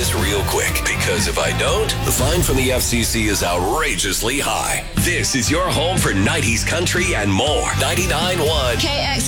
this real quick, because if I don't, the fine from the FCC is outrageously high. This is your home for 90s country and more. 99.1 KX